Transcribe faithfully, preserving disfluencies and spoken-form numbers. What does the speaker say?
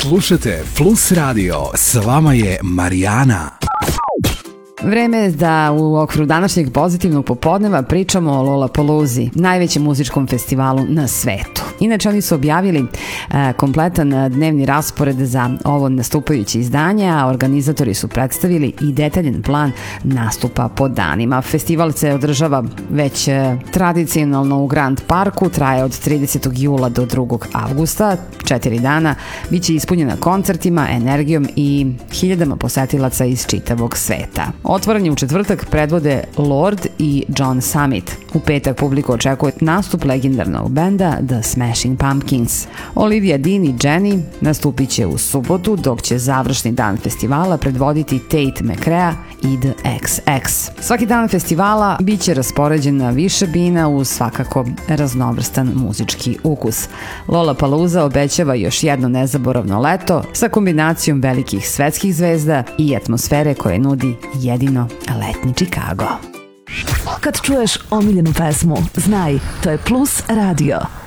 Slušajte Plus Radio, s vama je Marijana. Vreme je da u okviru današnjeg pozitivnog popodneva pričamo o Lollapaloozi, najvećem muzičkom festivalu na svetu. Inače, oni su objavili e, kompletan dnevni raspored za ovo nastupajuće izdanje, a organizatori su predstavili i detaljen plan nastupa po danima. Festival se održava već e, tradicionalno u Grand Parku, traje od tridesetog jula do drugog avgusta, četiri dana, bit će ispunjena koncertima, energijom i hiljadama posetilaca iz čitavog sveta. Otvaranje u četvrtak predvode Lorde i John Summit. U petak publiku očekuje nastup legendarnog benda The Smashing Pumpkins. Olivia Dean i Jenny nastupit će u subotu, dok će završni dan festivala predvoditi Tate McRae i The X X. Svaki dan festivala bit će raspoređen na više bina uz svakako raznovrstan muzički ukus. Lollapalooza obećava još jedno nezaboravno leto sa kombinacijom velikih svetskih zvezda i atmosfere koje nudi jedino letnji Chicago. Kad čuješ omiljenu pesmu, znaj, to je Plus Radio.